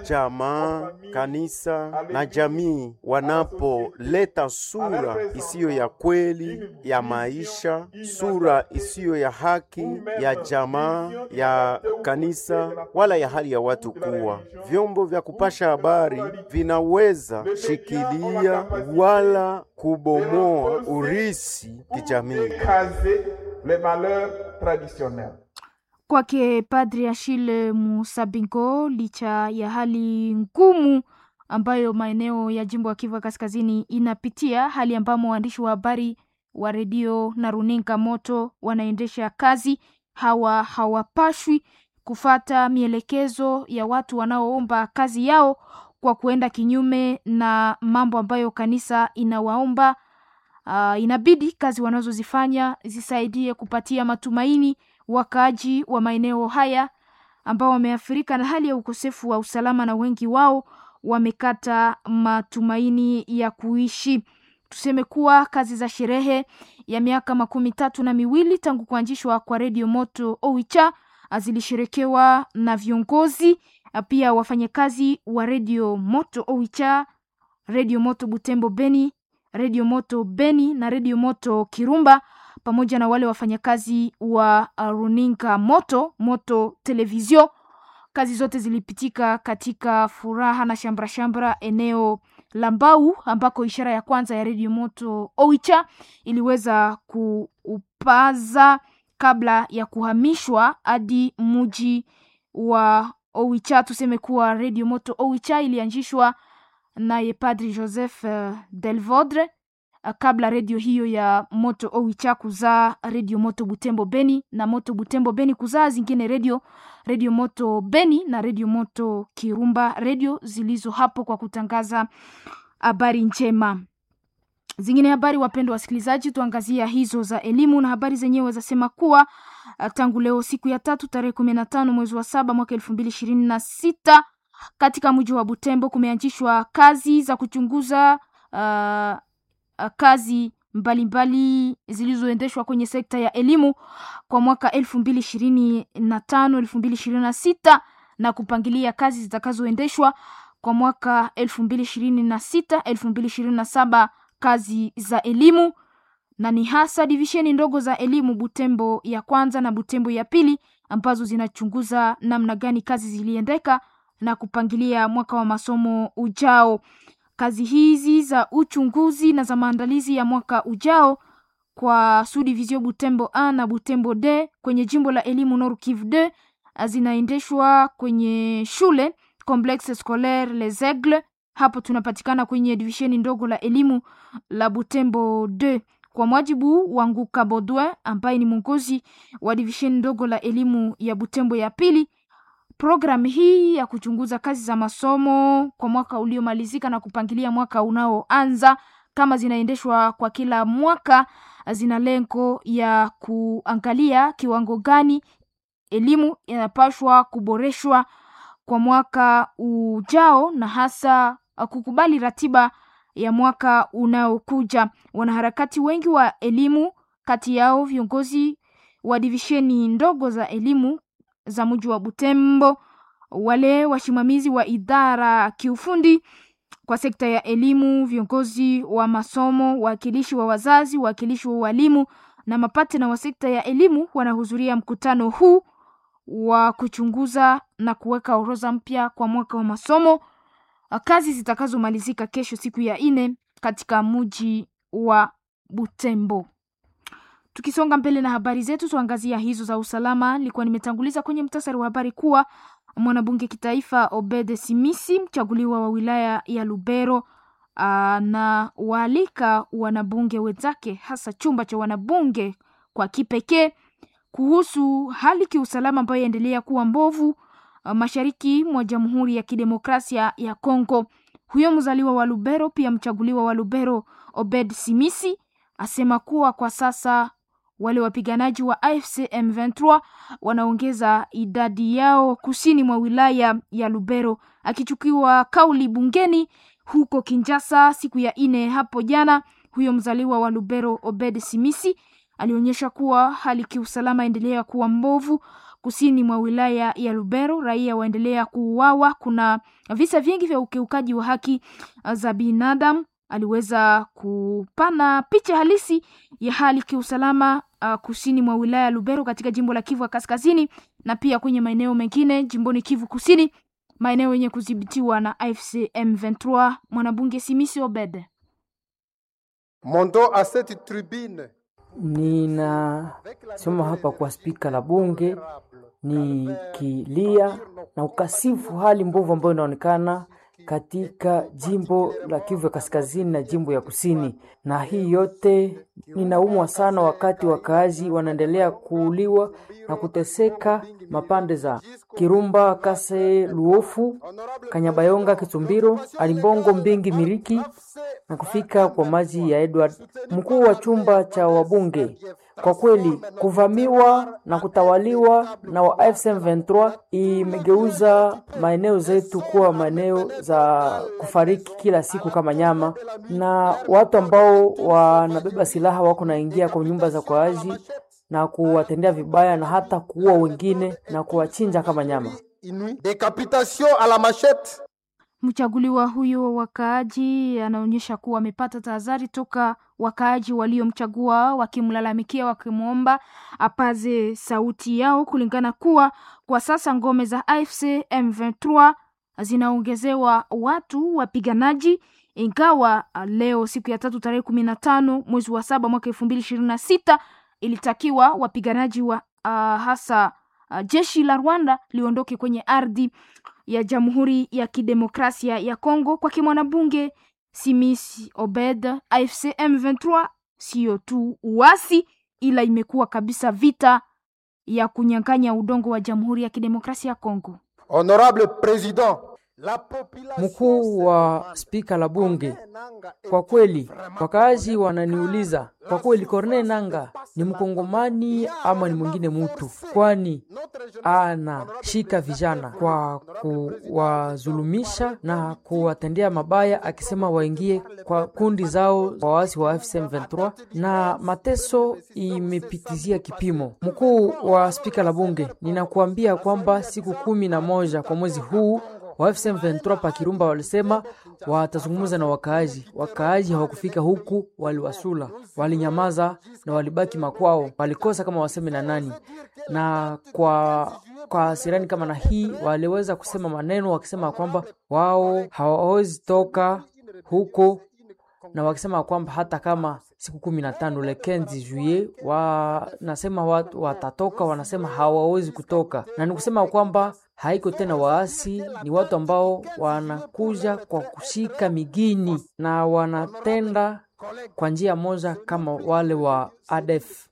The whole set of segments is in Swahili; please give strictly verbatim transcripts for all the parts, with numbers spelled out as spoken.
jamaa, kanisa na jamii wanapoleta sura isiyo ya kweli ya maisha, sura isiyo ya haki ya jamaa, ya kanisa wala ya hali ya watu kuwa. Vyombo vya kupasha habari vinaweza shikilia wala kubomoa urisi kijamii. Kwake Padri Achille Musabingo, licha ya hali ngumu ambayo maeneo ya jimbo ya Kivu Kaskazini inapitia, hali ambamo waandishi wa habari wa redio na runinga moto wanaendesha kazi, hawa hawapashwi kufata mielekezo ya watu wanaoomba kazi yao kwa kuenda kinyume na mambo ambayo kanisa inawaomba. Uh, inabidi kazi wanazozifanya zisaidie kupatia matumaini wakaaji wa maeneo haya ambao wameathirika na hali ya ukosefu wa usalama, na wengi wao wamekata matumaini ya kuishi. Tuseme kuwa kazi za sherehe ya miaka makumi tatu na miwili tangu kuanzishwa kwa Radio Moto Oicha zilisherekewa na viongozi pia wafanyakazi wa Radio Moto Oicha, Radio Moto Butembo Beni, Radio Moto Beni na Radio Moto Kirumba, pamoja na wale wafanyakazi wa runinga Moto Moto Televizio. Kazi zote zilipitika katika furaha na shambra shambra eneo la Mbau, ambako ishara ya kwanza ya Radio Moto Oicha iliweza kuupaza kabla ya kuhamishwa hadi mji wa Oicha. Tuseme kuwa Radio Moto Oicha ilianzishwa naye Padri Joseph uh, Delvodre uh, kabla radio hiyo ya Moto Oicha kuzaa Radio Moto Butembo Beni, na Moto Butembo Beni kuzaa zingine radio, Radio Moto Beni na Radio Moto Kirumba, radio zilizo hapo kwa kutangaza habari njema. Zingine habari, wapendwa wasikilizaji, tuangazia hizo za elimu, na habari zenyewe zasema kuwa uh, tangu leo siku ya tatu tarehe kumi na tano mwezi wa saba mwaka elfu mbili ishirini na sita katika mji wa Butembo kumeanzishwa kazi za kuchunguza uh, uh, kazi mbalimbali zilizoendeshwa kwenye sekta ya elimu kwa mwaka elfu mbili ishirini na tano elfu mbili ishirini na sita na kupangilia kazi zitakazoendeshwa kwa mwaka elfu mbili ishirini na sita elfu mbili ishirini na saba kazi za elimu, na ni hasa divisheni ndogo za elimu Butembo ya kwanza na Butembo ya pili ambazo zinachunguza namna gani kazi ziliendeka na kupangilia mwaka wa masomo ujao. Kazi hizi za uchunguzi na za maandalizi ya mwaka ujao kwa Subdivision Butembo A na Butembo D kwenye jimbo la elimu Nord Kivu D zinaendeshwa kwenye shule Complexe Scolaire Les Aigles. Hapo tunapatikana kwenye divisheni ndogo la elimu la Butembo D. Kwa mujibu wa Nguka Baudouin ambaye ni mwongozi wa divisheni ndogo la elimu ya Butembo ya pili, programu hii ya kuchunguza kazi za masomo kwa mwaka uliomalizika na kupangilia mwaka unaoanza kama zinaendeshwa kwa kila mwaka, zina lengo ya kuangalia kiwango gani elimu inapaswa kuboreshwa kwa mwaka ujao na hasa kukubali ratiba ya mwaka unaokuja. Wanaharakati wengi wa elimu, kati yao viongozi wa divisheni ndogo za elimu za mji wa Butembo, wale wasimamizi wa idara kiufundi kwa sekta ya elimu, viongozi wa masomo, wakilishi wa wazazi, wakilishi wa walimu na mapate na wa sekta ya elimu wanahudhuria mkutano huu wa kuchunguza na kuweka orodha mpya kwa mwaka wa masomo, kazi zitakazomalizika kesho siku ya ine katika mji wa Butembo. Tukisonga mbele na habari zetu, tuangazia hizo za usalama. Nilikuwa nimetanguliza kwenye mtasari wa habari kuwa mwanabunge kitaifa Obed Simisi, mchaguliwa wa wilaya ya Lubero, na waalika wanabunge wenzake, hasa chumba cha wanabunge kwa kipekee, kuhusu hali kiusalama ambayo yaendelea kuwa mbovu mashariki mwa Jamhuri ya Kidemokrasia ya Kongo. Huyo mzaliwa wa Lubero pia mchaguliwa wa Lubero Obed Simisi asema kuwa kwa sasa wale wapiganaji wa A F C M ishirini na tatu wanaongeza idadi yao kusini mwa wilaya ya Lubero. Akichukiwa kauli bungeni huko Kinshasa siku ya ine hapo jana, huyo mzaliwa wa Lubero Obed Simisi alionyesha kuwa hali kiusalama endelea kuwa mbovu kusini mwa wilaya ya Lubero. Raia waendelea kuuawa. Kuna visa vingi vya ukiukaji wa haki za binadamu. Aliweza kupana picha halisi ya hali kiusalama uh, kusini mwa wilaya ya Lubero katika jimbo la Kivu Kaskazini na pia kwenye maeneo mengine jimboni Kivu Kusini, maeneo yenye kudhibitiwa na A F C M vingt-trois. Mwanabunge Simisi Obed. Mondo a cette tribune. Nina soma hapa kwa spika la bunge ni kilia na ukasifu hali mbovu ambayo inaonekana katika jimbo la Kivu Kaskazini na jimbo ya Kusini, na hii yote ninaumwa sana wakati wakaazi wanaendelea kuuliwa na kuteseka mapande za Kirumba, Kase, Luofu, Kanyabayonga, Kitumbiro, Alimbongo, Mbingi, Miriki na kufika kwa maji ya Edward, mkuu wa chumba cha wabunge. Kwa kweli kuvamiwa na kutawaliwa na wa A F C M vingt-trois imegeuza maeneo zetu kuwa maeneo za kufariki kila siku kama nyama, na watu ambao wanabeba silaha wako naingia kwa nyumba za kwaaji na kuwatendea vibaya na hata kuua wengine na kuwachinja kama nyama. Decapitation à la machette. Mchaguliwa huyo wa wakaaji anaonyesha kuwa amepata tahadhari toka wakaaji waliomchagua, wakimlalamikia, wakimwomba apaze sauti yao, kulingana kuwa kwa sasa ngome za A F C M vingt-trois zinaongezewa watu wapiganaji, ingawa leo siku ya tatu tarehe kumi na tano mwezi wa saba mwaka elfu mbili ishirini na sita ilitakiwa wapiganaji wa uh, hasa uh, jeshi la Rwanda liondoke kwenye ardhi ya Jamhuri ya Kidemokrasia ya Kongo. Kwa kimwanabunge Simisi Obed, A F C M vingt-trois sio tu uasi, ila imekuwa kabisa vita ya kunyang'anya udongo wa Jamhuri ya Kidemokrasia ya Kongo. Honorable President, mkuu wa spika la bunge, kwa kweli wakaazi wananiuliza, kwa kweli Corneille Nangaa ni mkongomani ama ni mwingine mtu? Kwani ana shika vijana kwa kuwazulumisha na kuwatendea mabaya, akisema waingie kwa kundi zao waasi wa A F C M vingt-trois, na mateso imepitizia kipimo. Mkuu wa spika la bunge, ninakuambia kwamba siku kumi na moja kwa mwezi huu wa A F C M vingt-trois pa Kirumba walisema watazungumza na wakaaji. Wakaaji hawakufika huku, waliwasula, walinyamaza na walibaki makwao, walikosa kama waseme na nani. Na kwa kwa sirani kama na hii waliweza kusema maneno wakisema kwamba wao hawawezi toka huko, na wakisema kwamba hata kama siku kumi na tano le quinze juillet wanasema watu watatoka, wanasema hawawezi kutoka. Na nikusema kwamba haiko tena waasi, ni watu ambao wanakuja kwa kushika migini na wanatenda kwa njia moja kama wale wa A D F.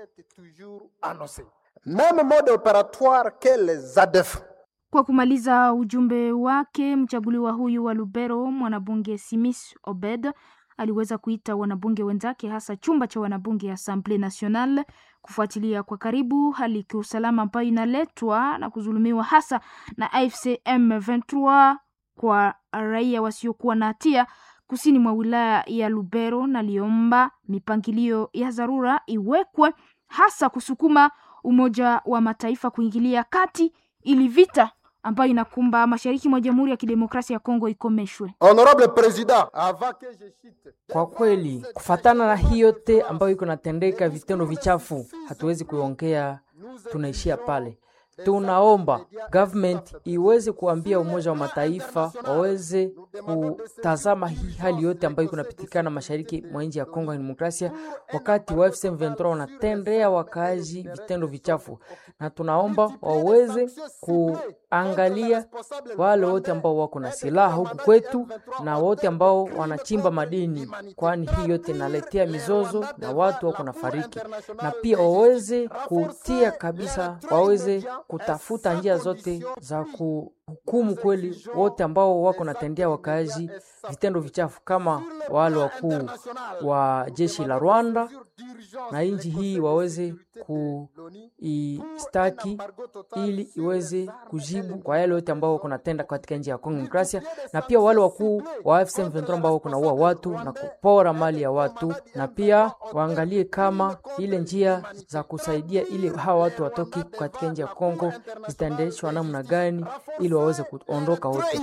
Même mode opératoire que les A D F. Kwa kumaliza ujumbe wake, mchaguliwa huyu wa Lubero, mwanabunge Simis Obed, aliweza kuita wanabunge wenzake, hasa chumba cha wanabunge ya Assemblée Nationale, kufuatilia kwa karibu hali ya usalama ambayo inaletwa na kuzulumiwa hasa na A F C M vingt-trois kwa raia wasiokuwa na hatia kusini mwa wilaya ya Lubero, na liomba mipangilio ya dharura iwekwe, hasa kusukuma Umoja wa Mataifa kuingilia kati ili vita ambayo inakumba mashariki mwa Jamhuri ya Kidemokrasia ya Kongo ikomeshwe. Honorable President, avant que je cite, kwa kweli kufatana na hiyo yote ambayo iko natendeka, vitendo vichafu, hatuwezi kuongea, tunaishia pale. Tunaomba government iweze kuambia Umoja wa Mataifa waweze kutazama hii hali yote ambayo iko napitikana mashariki mwa nchi ya Kongo ya Demokrasia, wakati wa A F C M vingt-trois wanatendea wakaaji vitendo vichafu, na tunaomba waweze kuangalia wale wote ambao wako na silaha huku kwetu na wote ambao wanachimba madini, kwani hii yote inaletea mizozo na watu wako na fariki. Na pia waweze kutia kabisa, waweze kutafuta njia zote za hukumu kweli wote ambao wako natendea wakazi vitendo vichafu kama wale wakuu wa jeshi la Rwanda, na nchi hii waweze kuistaki ili iweze kujibu kwa yale yote ambao wako natenda katika nchi ya Kongo Demokrasia, na pia wale wakuu wa F C M ishirini ambao wako naua watu na kupora mali ya watu, na pia waangalie kama ile njia za kusaidia ili hawa watu watoki katika nchi ya Kongo zitaendeshwa namna gani ili waweze kuondoka wote.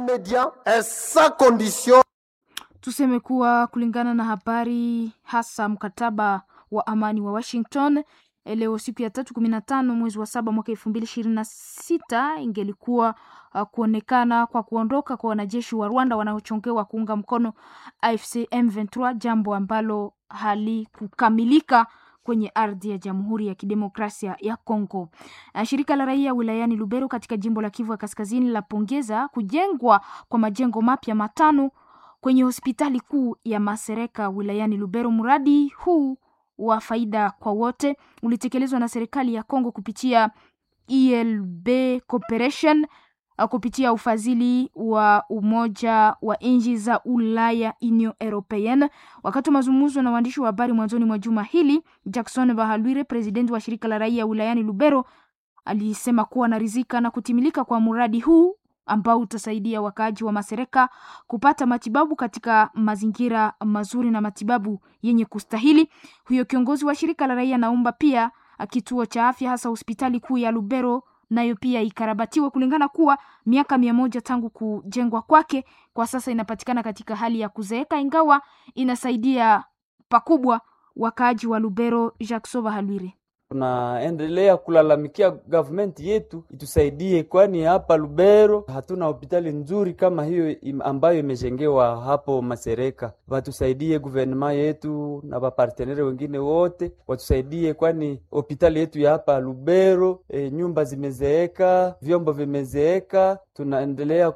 Tuseme kuwa kulingana na habari hasa mkataba wa amani wa Washington, leo siku ya tatu kumi na tano mwezi wa saba mwaka elfu mbili ishirini na sita ingelikuwa uh, kuonekana kwa kuondoka kwa wanajeshi wa Rwanda wanaochongewa kuunga mkono A F C M ishirini na tatu, jambo ambalo halikukamilika kwenye ardhi ya Jamhuri ya Kidemokrasia ya Kongo. Shirika la raia wilayani Lubero katika jimbo la Kivu ya Kaskazini lapongeza kujengwa kwa majengo mapya matano kwenye hospitali kuu ya Masereka wilayani Lubero. Mradi huu wa faida kwa wote ulitekelezwa na serikali ya Kongo kupitia E L B Cooperation kupitia ufadhili wa Umoja wa Nchi za Ulaya Union Europeenne. Wakati wa mazungumzo na waandishi wa habari mwanzoni mwa juma hili, Jackson Bahalwire, president wa shirika la raia wilayani Lubero, alisema kuwa anaridhika na kutimilika kwa mradi huu ambao utasaidia wakaaji wa Masereka kupata matibabu katika mazingira mazuri na matibabu yenye kustahili. Huyo kiongozi wa shirika la raia naomba pia kituo cha afya hasa hospitali kuu ya Lubero nayo pia ikarabatiwe, kulingana kuwa miaka mia moja tangu kujengwa kwake, kwa sasa inapatikana katika hali ya kuzeeka, ingawa inasaidia pakubwa wakaaji wa Lubero. Jackson Bahalwire: tunaendelea kulalamikia government yetu itusaidie, kwani hapa Lubero hatuna hospitali nzuri kama hiyo ambayo imejengewa hapo Masereka. Watusaidie gouvernement yetu na wapartenere wengine wote watusaidie, kwani hospitali yetu ya hapa Lubero e, nyumba zimezeeka, vyombo vimezeeka. Tunaendelea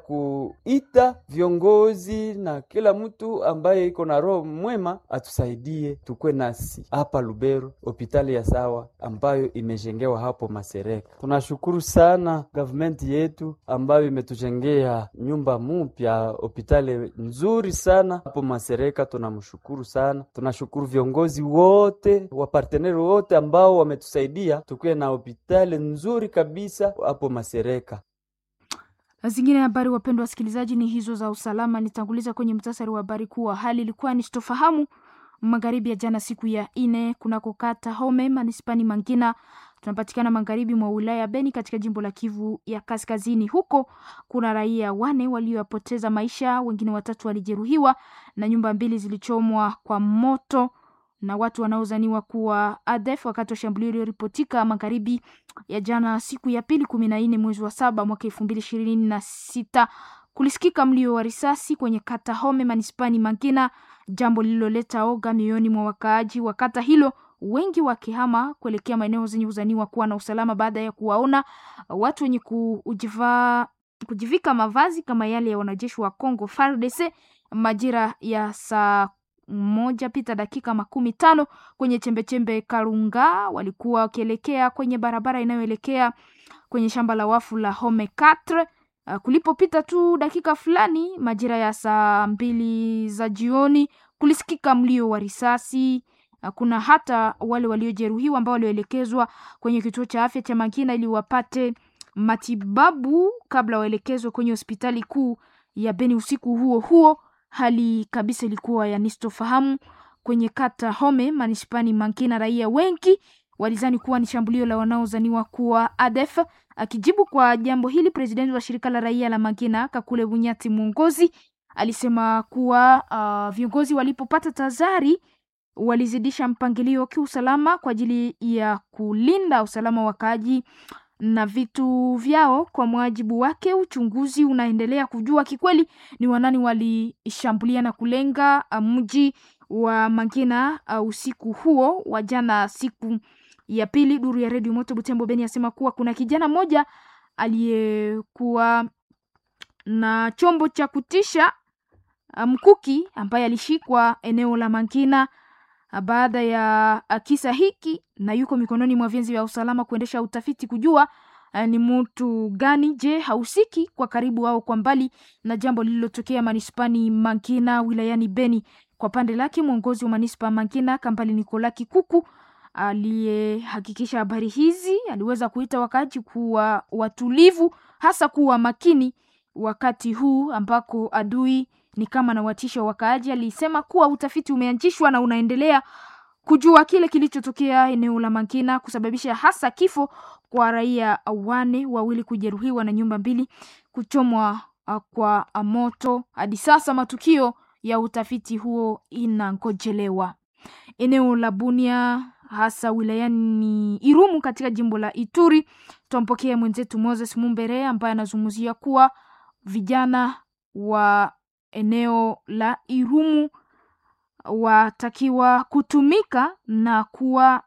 kuita viongozi na kila mtu ambaye iko na roho mwema atusaidie tukue nasi hapa Lubero hospitali ya sawa ambayo imejengewa hapo Masereka. Tunashukuru sana government yetu ambayo imetujengea nyumba mpya, hospitali nzuri sana hapo Masereka. Tunamshukuru sana. Tunashukuru viongozi wote, wa partner wote ambao wametusaidia tukue na hospitali nzuri kabisa hapo Masereka. Zingine habari, wapendwa wasikilizaji, ni hizo za usalama. Nitanguliza kwenye mtasari wa habari kuwa hali ilikuwa ni sitofahamu magharibi ya jana siku ya ine kunako kata Home manispani Mangina, tunapatikana magharibi mwa wilaya Beni katika jimbo la Kivu ya Kaskazini. Huko kuna raia wane waliopoteza maisha, wengine watatu walijeruhiwa na nyumba mbili zilichomwa kwa moto na watu wanaozaniwa kuwa A D F wakati wa shambulio lililoripotika magharibi ya jana siku ya pili kumi na nne mwezi wa saba mwaka elfu mbili ishirini na sita. Kulisikika mlio wa risasi kwenye kata Home manispani Mangina, jambo lililoleta oga mioyoni mwa wakaaji wa kata hilo, wengi wakihama kuelekea maeneo zenye kuzaniwa kuwa na usalama baada ya kuwaona watu wenye kujiva, kujivika mavazi kama yale ya wanajeshi wa Kongo F A R D C majira ya saa moja pita dakika makumi tano kwenye chembechembe Karunga. Walikuwa wakielekea kwenye barabara inayoelekea kwenye shamba la wafu la Home katre. Uh, kulipopita tu dakika fulani majira ya saa mbili za jioni kulisikika mlio wa risasi. Uh, kuna hata wale waliojeruhiwa ambao walioelekezwa kwenye kituo cha afya cha Mangina ili wapate matibabu kabla waelekezwe kwenye hospitali kuu ya Beni. Usiku huo huo hali kabisa ilikuwa ya nistofahamu kwenye kata Home manispani Mangina. Raia wengi walizani kuwa ni shambulio la wanaozaniwa kuwa A D F. Akijibu kwa jambo hili, presidenti wa shirika la raia la Mangina Kakule Bunyati Mwongozi alisema kuwa uh, viongozi walipopata tazari walizidisha mpangilio kiusalama kwa ajili ya kulinda usalama wa wakaaji na vitu vyao. Kwa mujibu wake, uchunguzi unaendelea kujua kikweli ni wanani walishambulia na kulenga mji wa Mangina uh, usiku huo wa jana siku ya pili. Duru ya Radio Moto Butembo Beni yasema kuwa kuna kijana mmoja aliyekuwa na chombo cha kutisha mkuki ambaye alishikwa eneo la Mangina baada ya kisa hiki na yuko mikononi mwa vyenzi vya usalama kuendesha utafiti kujua uh, ni mtu gani? Je, hausiki kwa karibu au kwa mbali na jambo lililotokea manispani Mangina wilayani Beni? Kwa pande lake mwongozi wa manispa Mangina Kambali Nikola Kikuku aliyehakikisha habari hizi aliweza kuita wakaaji kuwa watulivu, hasa kuwa makini wakati huu ambako adui ni kama na watisha wakaaji. Alisema kuwa utafiti umeanzishwa na unaendelea kujua kile kilichotokea eneo la Mangina kusababisha hasa kifo kwa raia wane, wawili kujeruhiwa na nyumba mbili kuchomwa kwa moto. Hadi sasa matukio ya utafiti huo inangojelewa. Eneo la Bunia hasa wilayani Irumu katika jimbo la Ituri, tumpokea mwenzetu Moses Mumbere ambaye anazungumzia kuwa vijana wa eneo la Irumu watakiwa kutumika na kuwa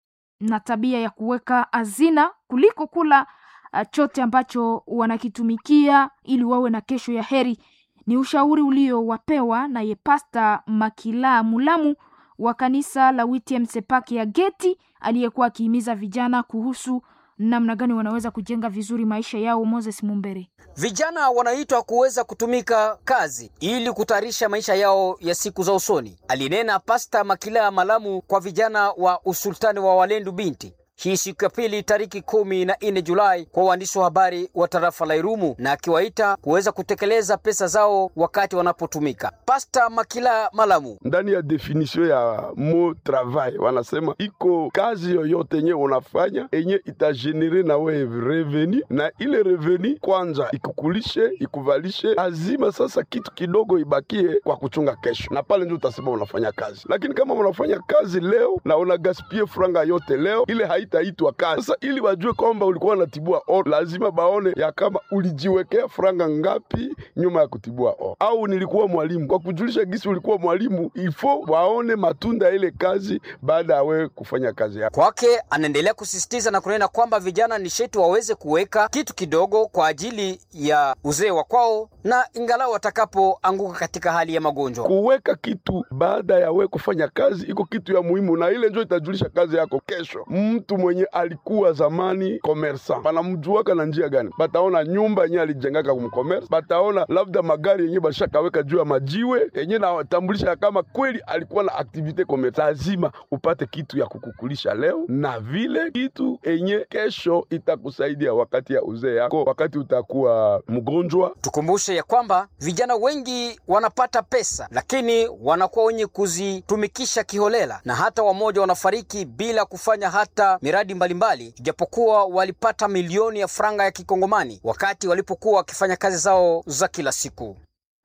na tabia ya kuweka hazina kuliko kula uh, chote ambacho wanakitumikia ili wawe na kesho ya heri. Ni ushauri uliowapewa na Yepasta Makila Mulamu wa kanisa la W T M Sepaki ya Geti, aliyekuwa akihimiza vijana kuhusu namna gani wanaweza kujenga vizuri maisha yao. Moses Mumbere: vijana wanaitwa kuweza kutumika kazi ili kutayarisha maisha yao ya siku za usoni, alinena Pasta Makila Malamu kwa vijana wa usultani wa Walendu Binti. Hii siku ya pili tariki kumi na nne Julai kwa waandishi wa habari wa tarafa la Irumu, na akiwaita kuweza kutekeleza pesa zao wakati wanapotumika. Pasta Makila Malamu: ndani ya definition ya mo travail wanasema iko kazi yoyote yenye unafanya enye itagenere na wewe reveni, na ile reveni kwanza ikukulishe ikuvalishe, azima sasa kitu kidogo ibakie kwa kuchunga kesho, na pale ndio utasema unafanya kazi. Lakini kama unafanya kazi leo na unagaspie franga yote leo, ile hai itaitwa kazi. Sasa ili wajue kwamba ulikuwa unatibua oro, lazima baone ya kama ulijiwekea franga ngapi nyuma ya kutibua oro. Au nilikuwa mwalimu, kwa kujulisha gisi ulikuwa mwalimu, ifo waone matunda ile kazi baada ya wewe kufanya kazi yako. Kwake anaendelea kusisitiza na kunena kwamba vijana ni sheti waweze kuweka kitu kidogo kwa ajili ya uzee wa kwao, na ingalau watakapoanguka katika hali ya magonjwa. Kuweka kitu baada ya wewe kufanya kazi iko kitu ya muhimu, na ile ndio itajulisha kazi yako kesho. Mtu mwenye alikuwa zamani commerçant panamjuaka na njia gani? Bataona nyumba yenye alijengaka kumcommerce, bataona labda magari yenye bashakaweka juu ya majiwe yenye na tambulisha kama kweli alikuwa na activite commerce. Lazima upate kitu ya kukukulisha leo, na vile kitu yenye kesho itakusaidia wakati ya uzee yako, wakati utakuwa mgonjwa. Tukumbushe ya kwamba vijana wengi wanapata pesa lakini wanakuwa wenye kuzitumikisha kiholela, na hata wamoja wanafariki bila kufanya hata miradi mbalimbali, japokuwa walipata milioni ya franga ya kikongomani wakati walipokuwa wakifanya kazi zao za kila siku.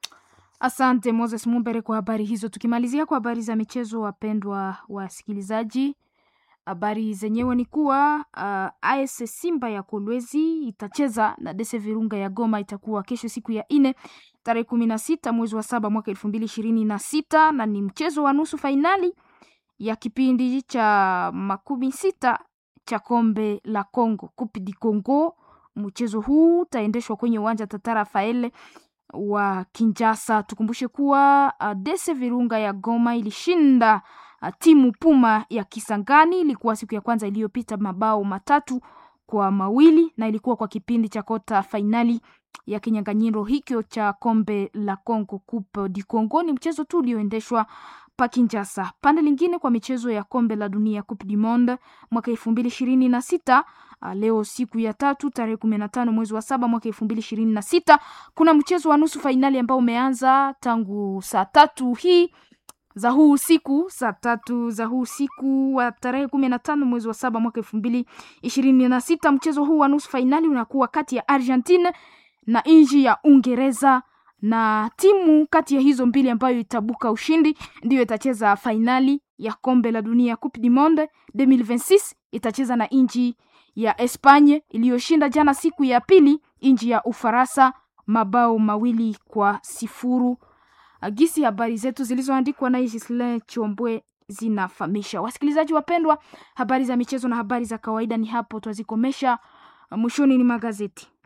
Asante Moses Mumbere kwa habari hizo. Tukimalizia kwa habari za michezo, wapendwa wasikilizaji, habari zenyewe ni kuwa uh, A S Simba ya Kolwezi itacheza na D C Virunga ya Goma. Itakuwa kesho siku ya nne tarehe kumi na sita mwezi wa saba mwaka elfu mbili ishirini na sita, na ni mchezo wa nusu fainali ya kipindi cha makumi sita cha kombe la Kongo, Coupe du Congo. Mchezo huu utaendeshwa kwenye uwanja Tata Rafael wa Kinshasa. Tukumbushe kuwa uh, D C Virunga ya Goma ilishinda uh, timu Puma ya Kisangani. Ilikuwa siku ya kwanza iliyopita mabao matatu kwa mawili, na ilikuwa kwa kipindi cha kota finali ya kinyang'anyiro hikyo cha kombe la Kongo, Coupe du Congo. Ni mchezo tu ulioendeshwa pa Kinshasa. Pande lingine kwa michezo ya kombe la dunia Coupe du Monde mwaka elfu mbili ishirini na sita, leo siku ya tatu tarehe kumi na tano mwezi wa saba mwaka elfu mbili ishirini na sita, kuna mchezo wa nusu fainali ambao umeanza tangu saa tatu hii za huu usiku, saa tatu za huu usiku wa tarehe kumi na tano mwezi wa saba mwaka elfu mbili ishirini na sita. Mchezo huu wa nusu fainali unakuwa kati ya Argentina na nchi ya Uingereza, na timu kati ya hizo mbili ambayo itabuka ushindi ndio itacheza fainali ya kombe la dunia Coupe du Monde elfu mbili ishirini na sita. Itacheza na nchi ya Espanya iliyoshinda jana siku ya pili nchi ya Ufaransa mabao mawili kwa sifuru. Agisi habari zetu zilizoandikwa na Gisle Chombwe zinafahamisha. Wasikilizaji wapendwa, habari za michezo na habari za kawaida ni hapo twazikomesha. Mwishoni ni magazeti.